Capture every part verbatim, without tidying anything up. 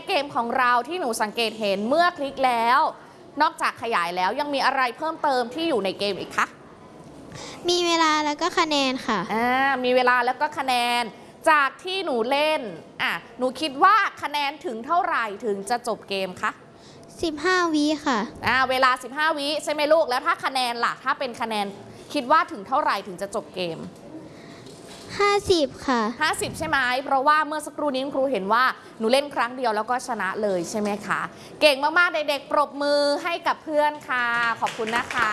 เกมของเราที่หนูสังเกตเห็นเมื่อคลิกแล้วนอกจากขยายแล้วยังมีอะไรเพิ่มเติมที่อยู่ในเกมอีกคะมีเวลาแล้วก็คะแนนค่ะอ่ามีเวลาแล้วก็คะแนนจากที่หนูเล่นอ่ะหนูคิดว่าคะแนนถึงเท่าไหร่ถึงจะจบเกมคะสิบห้าวิค่ะอ่าเวลาสิบห้าวิใช่ไหมลูกแล้วถ้าคะแนนล่ะถ้าเป็นคะแนนคิดว่าถึงเท่าไหร่ถึงจะจบเกมห้าสิบค่ะห้าสิบใช่ไหมเพราะว่าเมื่อสักครู่นี้ครูเห็นว่าหนูเล่นครั้งเดียวแล้วก็ชนะเลยใช่ไหมคะเก่งมากๆเด็กๆปรบมือให้กับเพื่อนค่ะขอบคุณนะคะ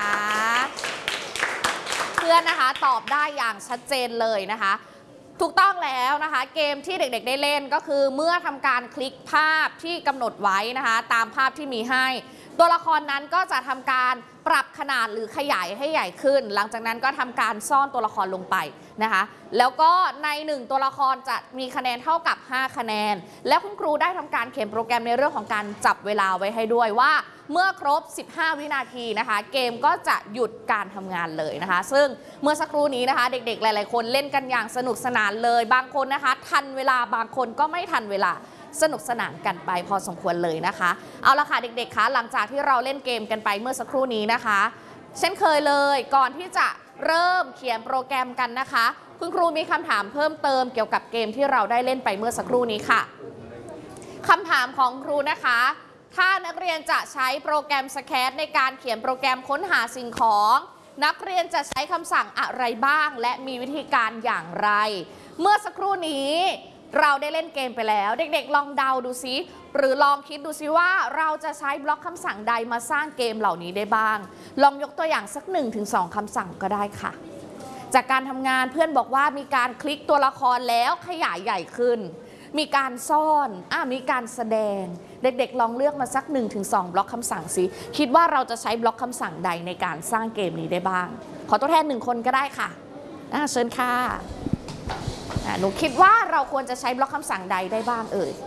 เพื่อนนะคะตอบได้อย่างชัดเจนเลยนะคะถูกต้องแล้วนะคะเกมที่เด็กๆได้เล่นก็คือเมื่อทำการคลิกภาพที่กำหนดไว้นะคะตามภาพที่มีให้ตัวละครนั้นก็จะทำการปรับขนาดหรือขยายให้ใหญ่ขึ้นหลังจากนั้นก็ทำการซ่อนตัวละครลงไปนะคะแล้วก็ในหนึ่งตัวละครจะมีคะแนนเท่ากับห้าคะแนนแล้วคุณครูได้ทำการเขียนโปรแกรมในเรื่องของการจับเวลาไว้ให้ด้วยว่าเมื่อครบสิบห้าวินาทีนะคะเกมก็จะหยุดการทำงานเลยนะคะซึ่งเมื่อสักครู่นี้นะคะเด็กๆหลายๆคนเล่นกันอย่างสนุกสนานเลยบางคนนะคะทันเวลาบางคนก็ไม่ทันเวลาสนุกสนานกันไปพอสมควรเลยนะคะเอาละค่ะเด็กๆคะหลังจากที่เราเล่นเกมกันไปเมื่อสักครู่นี้นะคะเช่นเคยเลยก่อนที่จะเริ่มเขียนโปรแกรมกันนะคะคุณครูมีคำถามเพิ่มเติมเกี่ยวกับเกมที่เราได้เล่นไปเมื่อสักครู่นี้ค่ะคำถามของครูนะคะถ้านักเรียนจะใช้โปรแกรมสแคทในการเขียนโปรแกรมค้นหาสิ่งของนักเรียนจะใช้คำสั่งอะไรบ้างและมีวิธีการอย่างไรเมื่อสักครู่นี้เราได้เล่นเกมไปแล้วเด็กๆลองเดาดูซิหรือลองคิดดูซิว่าเราจะใช้บล็อกคำสั่งใดมาสร้างเกมเหล่านี้ได้บ้างลองยกตัวอย่างสัก หนึ่งถึงสอง คำสั่งก็ได้ค่ะจากการทำงานเพื่อนบอกว่ามีการคลิกตัวละครแล้วขยายใหญ่ขึ้นมีการซ่อนอ่ะมีการแสดงเด็กๆลองเลือกมาสัก หนึ่งถึงสอง บล็อกคำสั่งสิคิดว่าเราจะใช้บล็อกคำสั่งใดในการสร้างเกมนี้ได้บ้างขอตัวแทนหนึ่งคนก็ได้ค่ะอ่ะเชิญค่ะหนูคิดว่าเราควรจะใช้บล็อกคำสั่งใดได้บ้างเอ่ย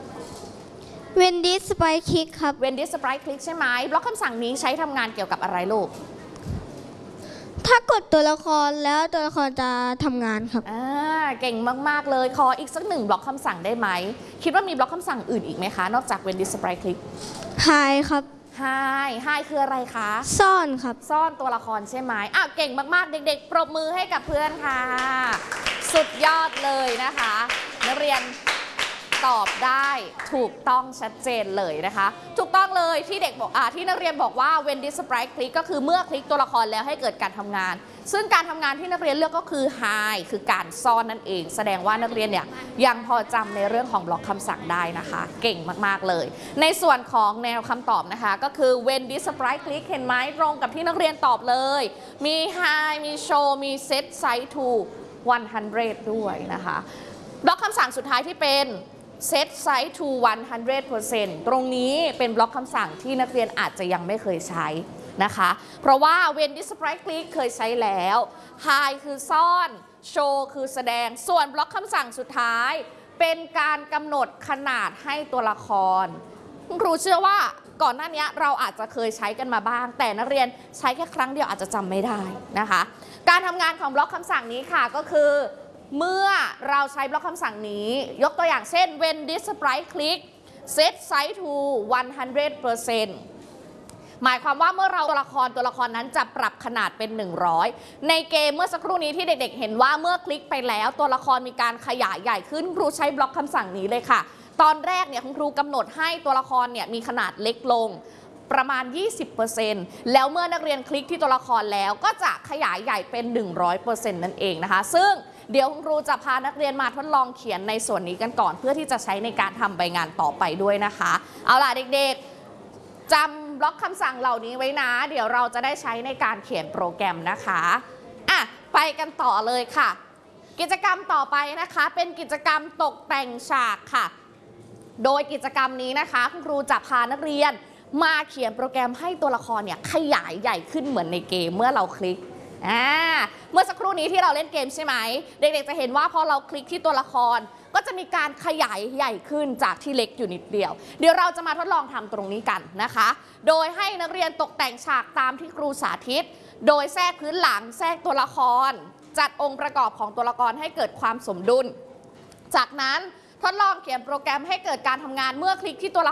When this sprite click ครับ When this sprite click ใช่ไหมบล็อกคำสั่งนี้ใช้ทำงานเกี่ยวกับอะไรลูกถ้ากดตัวละครแล้วตัวละครจะทำงานครับอ่าเก่งมากๆเลยขออีกสักหนึ่งบล็อกคำสั่งได้ไหมคิดว่ามีบล็อกคำสั่งอื่นอีกไหมคะนอกจาก When this sprite click Hide ครับ Hide Hide คืออะไรคะซ่อนครับซ่อนตัวละครใช่ไหมอ้าวเก่งมากๆเด็กๆปรบมือให้กับเพื่อนค่ะสุดยอดเลยนะคะนักเรียนตอบได้ถูกต้องชัดเจนเลยนะคะถูกต้องเลยที่เด็กบอกอ่าที่นักเรียนบอกว่า when this sprite click ก็คือเมื่อคลิกตัวละครแล้วให้เกิดการทำงานซึ่งการทำงานที่นักเรียนเลือกก็คือ hide คือการซ่อนนั่นเองแสดงว่านักเรียนเนี่ยยังพอจำในเรื่องของบล็อกคำสั่งได้นะคะเก่งมากๆเลยในส่วนของแนวคำตอบนะคะก็คือ when this sprite click เห็นไหมตรงกับที่นักเรียนตอบเลยมี hide มี show มี set size to หนึ่งร้อยด้วยนะคะบล็อกคำสั่งสุดท้ายที่เป็นset size to หนึ่งร้อยเปอร์เซ็นต์ ตรงนี้เป็นบล็อกคำสั่งที่นักเรียนอาจจะยังไม่เคยใช้นะคะเพราะว่า when this sprite click เคยใช้แล้ว hide คือซ่อน show คือแสดงส่วนบล็อกคำสั่งสุดท้ายเป็นการกำหนดขนาดให้ตัวละครคุณครูเชื่อว่าก่อนหน้านี้เราอาจจะเคยใช้กันมาบ้างแต่นักเรียนใช้แค่ครั้งเดียวอาจจะจำไม่ได้นะคะการทำงานของบล็อกคำสั่งนี้ค่ะก็คือเมื่อเราใช้บล็อกคำสั่งนี้ยกตัวอย่างเช่น when this sprite click set size to หนึ่งร้อยเปอร์เซ็นต์ หมายความว่าเมื่อเราตัวละครตัวละครนั้นจะปรับขนาดเป็นหนึ่งร้อยในเกมเมื่อสักครู่นี้ที่เด็กๆเห็นว่าเมื่อคลิกไปแล้วตัวละครมีการขยายใหญ่ขึ้นครูใช้บล็อกคำสั่งนี้เลยค่ะตอนแรกเนี่ยคุณครูกำหนดให้ตัวละครเนี่ยมีขนาดเล็กลงประมาณ ยี่สิบเปอร์เซ็นต์ แล้วเมื่อนักเรียนคลิกที่ตัวละครแล้วก็จะขยายใหญ่เป็น หนึ่งร้อยเปอร์เซ็นต์ นั่นเองนะคะซึ่งเดี๋ยวคุณครูจะพานักเรียนมาทดลองเขียนในส่วนนี้กันก่อนเพื่อที่จะใช้ในการทำใบงานต่อไปด้วยนะคะเอาล่ะเด็กๆจำบล็อกคำสั่งเหล่านี้ไว้นะเดี๋ยวเราจะได้ใช้ในการเขียนโปรแกรมนะคะอ่ะไปกันต่อเลยค่ะกิจกรรมต่อไปนะคะเป็นกิจกรรมตกแต่งฉากค่ะโดยกิจกรรมนี้นะคะคุณครูจะพานักเรียนมาเขียนโปรแกรมให้ตัวละครเนี่ยขยายใหญ่ขึ้นเหมือนในเกมเมื่อเราคลิกอ่าเมื่อสักครู่นี้ที่เราเล่นเกมใช่ไหมเด็กๆจะเห็นว่าพอเราคลิกที่ตัวละครก็จะมีการขยายใหญ่ขึ้นจากที่เล็กอยู่นิดเดียวเดี๋ยวเราจะมาทดลองทำตรงนี้กันนะคะโดยให้นักเรียนตกแต่งฉากตามที่ครูสาธิตโดยแทรกพื้นหลังแทรกตัวละครจัดองค์ประกอบของตัวละครให้เกิดความสมดุลจากนั้นทดลองเขียนโปรแกรมให้เกิดการทำงานเมื่อคลิกที่ตัวละ